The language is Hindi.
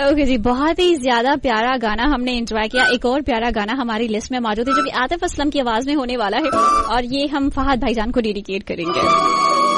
ओके जी, बहुत ही ज्यादा प्यारा गाना हमने एंजॉय किया। एक और प्यारा गाना हमारी लिस्ट में मौजूद है जो कि आतिफ असलम की आवाज में होने वाला है और ये हम फहद भाईजान को डेडिकेट करेंगे।